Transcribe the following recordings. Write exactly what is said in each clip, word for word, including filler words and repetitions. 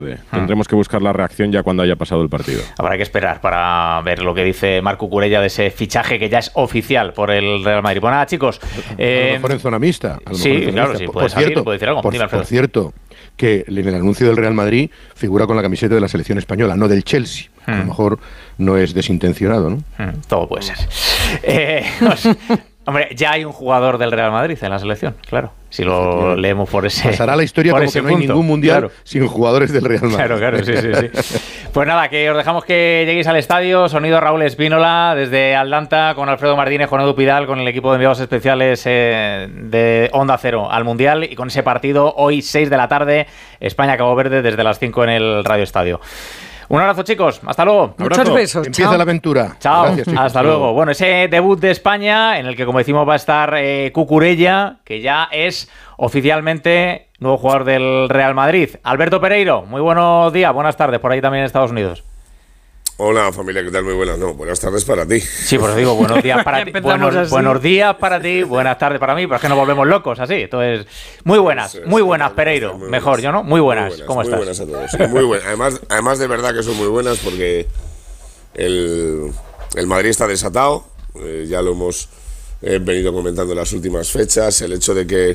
Tendremos que buscar la reacción ya cuando haya pasado el partido. Habrá que esperar para ver lo que dice Marc Cucurella de ese fichaje que ya es oficial por el Real Madrid. Bueno, nada, chicos. Eh, a lo mejor en zona mixta. A lo sí, mejor en zona claro, mixta. sí, por, puede por salir, cierto, puede decir algo. Por, Dime, por cierto, que en el anuncio del Real Madrid figura con la camiseta de la selección española, no del Chelsea. Hmm. A lo mejor no es desintencionado, ¿no? Hmm, todo puede ser. Eh, pues, hombre, ya hay un jugador del Real Madrid en la selección, claro. Si lo leemos por ese pasará la historia como que no hay punto. ningún mundial claro. sin jugadores del Real Madrid. Claro, claro, sí, sí, sí. Pues nada, que os dejamos que lleguéis al estadio. Sonido Raúl Espínola desde Atlanta con Alfredo Martínez, con Edu Pidal, con el equipo de enviados especiales eh, de Onda Cero al Mundial y con ese partido hoy seis de la tarde, España-Cabo Verde desde las cinco en el Radio Estadio. Un abrazo, chicos. Hasta luego. Muchos besos. Empieza chao. la aventura. Chao. Gracias, chicos. Hasta luego. Bueno, ese debut de España, en el que, como decimos, va a estar eh, Cucurella, que ya es oficialmente nuevo jugador del Real Madrid. Alberto Pereiro, muy buenos días, buenas tardes, por ahí también en Estados Unidos. Hola, familia, ¿qué tal? Muy buenas. No, buenas tardes para ti. Sí, pues digo, buenos días para ti. Buenos, buenos días para ti, buenas tardes para mí, pero es que nos volvemos locos así. Entonces, muy buenas, sí, muy buenas, Pereiro. Muy Mejor, buenas. Yo, ¿no? Muy buenas. Muy buenas. ¿Cómo muy estás? Buenas a todos. Sí, muy buenas. Además, además, de verdad que son muy buenas porque el, el Madrid está desatado. Eh, ya lo hemos eh, venido comentando en las últimas fechas. El hecho de que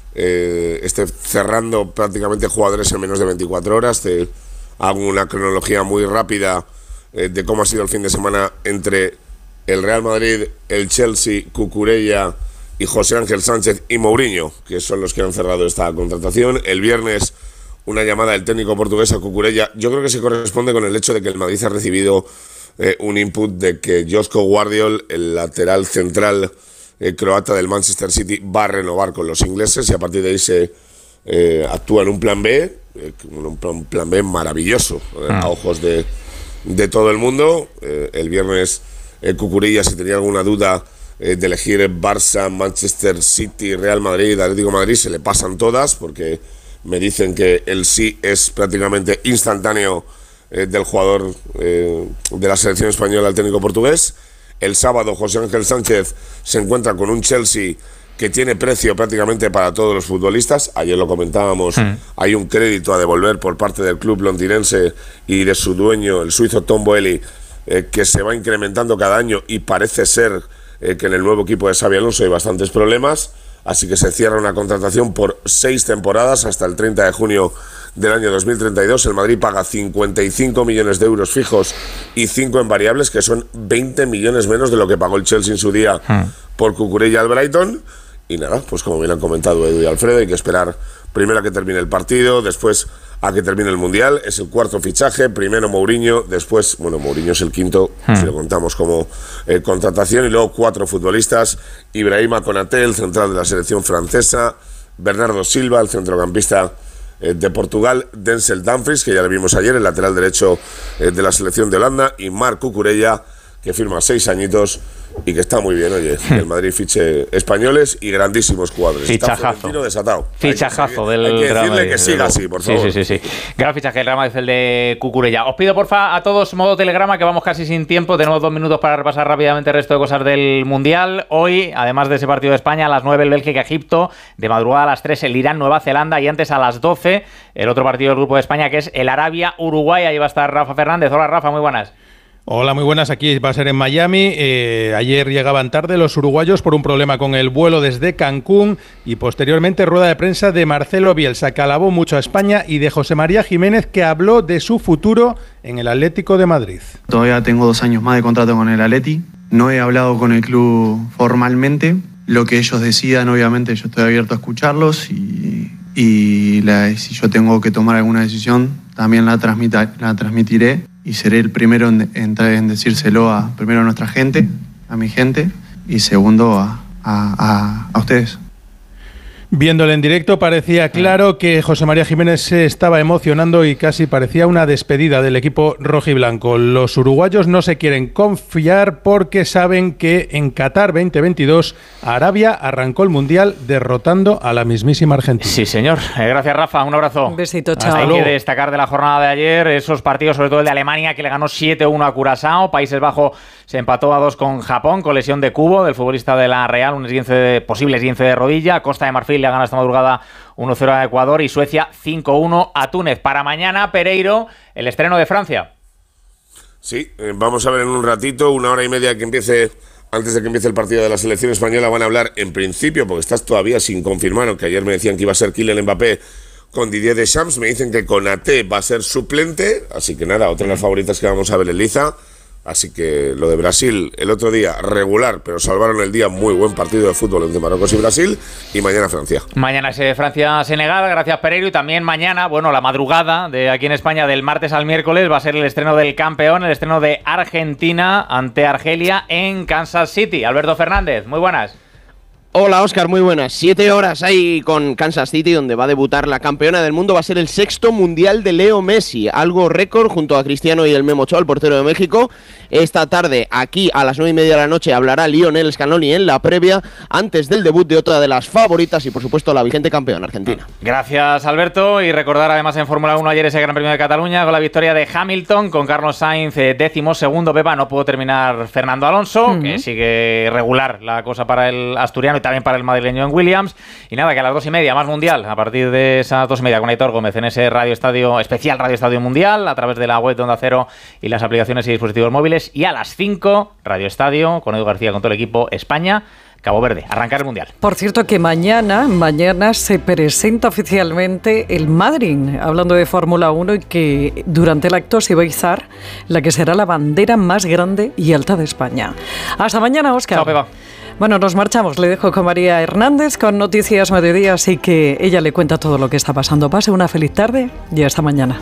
eh, esté cerrando prácticamente jugadores en menos de veinticuatro horas. Te hago una cronología muy rápida de cómo ha sido el fin de semana entre el Real Madrid, el Chelsea, Cucurella y José Ángel Sánchez y Mourinho, que son los que han cerrado esta contratación. El viernes, una llamada del técnico portugués a Cucurella. Yo creo que se corresponde con el hecho de que el Madrid ha recibido eh, un input de que Joško Gvardiol, el lateral central eh, croata del Manchester City, va a renovar con los ingleses y a partir de ahí se eh, actúa en un plan B, eh, un, plan, un plan B maravilloso eh, a ojos de de todo el mundo. Eh, el viernes eh, Cucurella, si tenía alguna duda eh, de elegir Barça, Manchester City, Real Madrid, Atlético de Madrid, se le pasan todas porque me dicen que el sí es prácticamente instantáneo eh, del jugador eh, de la selección española al técnico portugués. El sábado José Ángel Sánchez se encuentra con un Chelsea que tiene precio prácticamente para todos los futbolistas. Ayer lo comentábamos, mm. hay un crédito a devolver por parte del club londinense y de su dueño, el suizo Tom Boehly, eh, que se va incrementando cada año y parece ser eh, que en el nuevo equipo de Xabi Alonso hay bastantes problemas, así que se cierra una contratación por seis temporadas hasta el treinta de junio del año dos mil treinta y dos. El Madrid paga cincuenta y cinco millones de euros fijos y cinco en variables, que son veinte millones menos de lo que pagó el Chelsea en su día mm. por Cucurella al Brighton. Y nada, pues como bien han comentado Edu y Alfredo, hay que esperar primero a que termine el partido, después a que termine el Mundial. Es el cuarto fichaje, primero Mourinho, después, bueno, Mourinho es el quinto, hmm. si lo contamos como eh, contratación, y luego cuatro futbolistas: Ibrahima Konaté, el central de la selección francesa; Bernardo Silva, el centrocampista eh, de Portugal; Denzel Dumfries, que ya le vimos ayer, el lateral derecho eh, de la selección de Holanda; y Marc Cucurella, que firma seis añitos y que está muy bien, oye, el Madrid fiche españoles y grandísimos jugadores. Fichajazo. Está desatado. Fichajazo hay que, del hay que Real decirle Madrid, que siga así, por favor. Sí, sí, sí, sí. Gran fichaje el Real Madrid, el de Cucurella. Os pido, porfa, a todos modo telegrama, que vamos casi sin tiempo. Tenemos dos minutos para repasar rápidamente el resto de cosas del Mundial. Hoy, además de ese partido de España, a las nueve el Bélgica-Egipto, de madrugada a las tres el Irán-Nueva Zelanda y antes a las doce el otro partido del grupo de España, que es el Arabia-Uruguay. Ahí va a estar Rafa Fernández. Hola, Rafa, muy buenas. Hola, muy buenas. Aquí va a ser en Miami. Eh, ayer llegaban tarde los uruguayos por un problema con el vuelo desde Cancún y posteriormente rueda de prensa de Marcelo Bielsa, que alabó mucho a España, y de José María Jiménez, que habló de su futuro en el Atlético de Madrid. Todavía tengo dos años más de contrato con el Atleti. No he hablado con el club formalmente. Lo que ellos decidan, obviamente, yo estoy abierto a escucharlos y, y la, si yo tengo que tomar alguna decisión, también la, transmita, la transmitiré. Y seré el primero en, en, en decírselo a, primero a nuestra gente, a mi gente, y segundo a, a, a, a ustedes. Viéndole en directo parecía claro que José María Jiménez se estaba emocionando y casi parecía una despedida del equipo rojiblanco. Los uruguayos no se quieren confiar porque saben que en Qatar veinte veintidós Arabia arrancó el Mundial derrotando a la mismísima Argentina. Sí, señor. Eh, gracias, Rafa. Un abrazo. Un besito, chao. Hay que destacar de la jornada de ayer esos partidos, sobre todo el de Alemania, que le ganó siete uno a Curazao. Países Bajos se empató a dos con Japón, con lesión de Cubo, del futbolista de la Real, un esguince de, posible esguince de rodilla. Costa de Marfil Brasil le ha ganado esta madrugada uno cero a Ecuador y Suecia cinco uno a Túnez. Para mañana, Pereiro, el estreno de Francia. Sí, eh, vamos a ver en un ratito, una hora y media que empiece, antes de que empiece el partido de la selección española, van a hablar en principio, porque estás todavía sin confirmar, aunque ayer me decían que iba a ser Kylian Mbappé con Didier Deschamps, me dicen que Konaté va a ser suplente, así que nada, otra de las favoritas que vamos a ver en liza. Así que lo de Brasil el otro día regular, pero salvaron el día, muy buen partido de fútbol entre Marruecos y Brasil, y mañana Francia. Mañana es Francia-Senegal, gracias Pereiro, y también mañana, bueno, la madrugada de aquí en España del martes al miércoles va a ser el estreno del campeón, el estreno de Argentina ante Argelia en Kansas City. Alberto Fernández, muy buenas. Hola Óscar, muy buenas. Siete horas ahí con Kansas City, donde va a debutar la campeona del mundo. Va a ser el sexto mundial de Leo Messi, algo récord junto a Cristiano y el Memo Ochoa, el portero de México. Esta tarde, aquí a las nueve y media de la noche, hablará Lionel Scaloni en la previa, antes del debut de otra de las favoritas y por supuesto la vigente campeona argentina. Gracias Alberto, y recordar además en Fórmula uno ayer ese Gran Premio de Cataluña con la victoria de Hamilton, con Carlos Sainz eh, décimo segundo. Pepa, no pudo terminar Fernando Alonso, uh-huh. que sigue regular la cosa para el asturiano y también para el madrileño en Williams. Y nada, que a las dos y media más mundial, a partir de esas dos y media con Aitor Gómez en ese Radio Estadio, especial Radio Estadio Mundial, a través de la web de Onda Cero y las aplicaciones y dispositivos móviles. Y a las cinco, Radio Estadio, con Edu García, con todo el equipo, España, Cabo Verde, arrancar el Mundial. Por cierto que mañana, mañana se presenta oficialmente el Madryn, hablando de Fórmula uno, y que durante el acto se va a izar la que será la bandera más grande y alta de España. Hasta mañana, Óscar. Chao, Pepa. Bueno, nos marchamos. Le dejo con María Hernández con Noticias Mediodía, así que ella le cuenta todo lo que está pasando. Pase una feliz tarde y hasta mañana.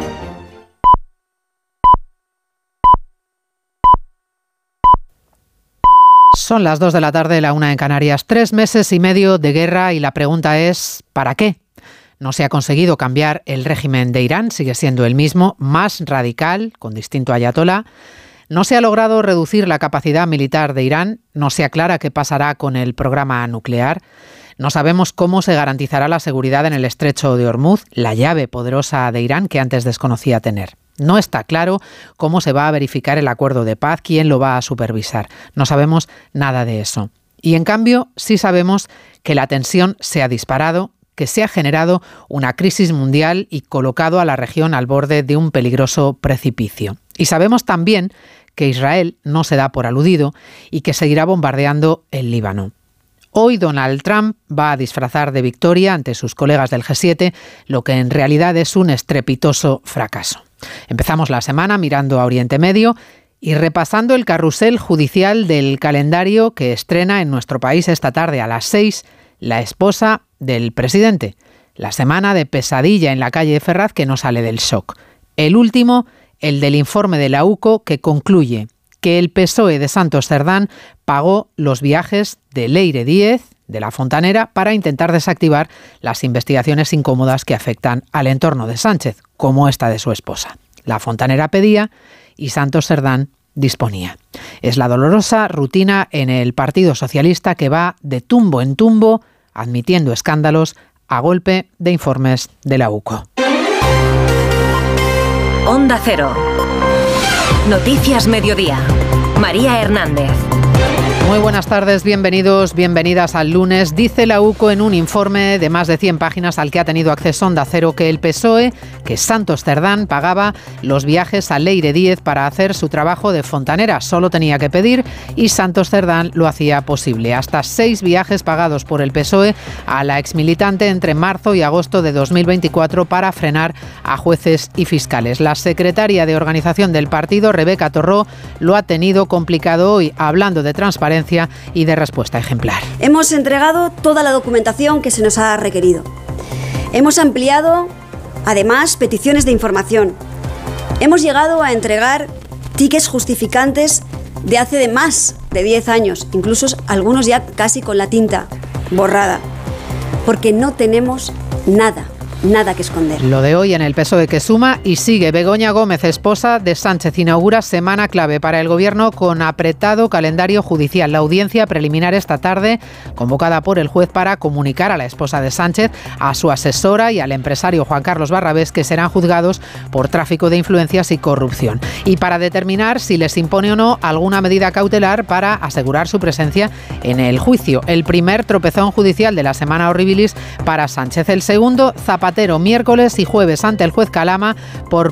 Son las dos de la tarde, la una en Canarias. Tres meses y medio de guerra y la pregunta es ¿para qué? No se ha conseguido cambiar el régimen de Irán, sigue siendo el mismo, más radical, con distinto ayatolá. No se ha logrado reducir la capacidad militar de Irán, no se aclara qué pasará con el programa nuclear. No sabemos cómo se garantizará la seguridad en el estrecho de Hormuz, la llave poderosa de Irán que antes desconocía tener. No está claro cómo se va a verificar el acuerdo de paz, quién lo va a supervisar. No sabemos nada de eso. Y en cambio, sí sabemos que la tensión se ha disparado, que se ha generado una crisis mundial y colocado a la región al borde de un peligroso precipicio. Y sabemos también que Israel no se da por aludido y que seguirá bombardeando el Líbano. Hoy Donald Trump va a disfrazar de victoria ante sus colegas del G siete lo que en realidad es un estrepitoso fracaso. Empezamos la semana mirando a Oriente Medio y repasando el carrusel judicial del calendario que estrena en nuestro país esta tarde a las seis la esposa del presidente. La semana de pesadilla en la calle de Ferraz que no sale del shock. El último, el del informe de la U C O que concluye que el P S O E de Santos Cerdán pagó los viajes de Leire Díez, de la Fontanera, para intentar desactivar las investigaciones incómodas que afectan al entorno de Sánchez, como esta de su esposa. La Fontanera pedía y Santos Cerdán disponía. Es la dolorosa rutina en el Partido Socialista que va de tumbo en tumbo, admitiendo escándalos a golpe de informes de la U C O. Onda Cero. Noticias Mediodía. María Hernández. Muy buenas tardes, bienvenidos, bienvenidas al lunes. Dice la U C O en un informe de más de cien páginas al que ha tenido acceso Onda Cero que el P S O E, que Santos Cerdán pagaba los viajes a Leire Díez para hacer su trabajo de fontanera. Solo tenía que pedir y Santos Cerdán lo hacía posible. Hasta seis viajes pagados por el P S O E a la exmilitante entre marzo y agosto de dos mil veinticuatro para frenar a jueces y fiscales. La secretaria de organización del partido, Rebeca Torró, lo ha tenido complicado hoy, hablando de transparencia y de respuesta ejemplar. Hemos entregado toda la documentación que se nos ha requerido. Hemos ampliado, además, peticiones de información. Hemos llegado a entregar tickets justificantes de hace de más de diez años, incluso algunos ya casi con la tinta borrada, porque no tenemos nada, nada que esconder. Lo de hoy en el P S O E que suma y sigue. Begoña Gómez, esposa de Sánchez, inaugura semana clave para el Gobierno con apretado calendario judicial. La audiencia preliminar esta tarde, convocada por el juez para comunicar a la esposa de Sánchez, a su asesora y al empresario Juan Carlos Barrabés, que serán juzgados por tráfico de influencias y corrupción. Y para determinar si les impone o no alguna medida cautelar para asegurar su presencia en el juicio. El primer tropezón judicial de la semana horribilis para Sánchez. El segundo, Zapatero, miércoles y jueves ante el juez Calama por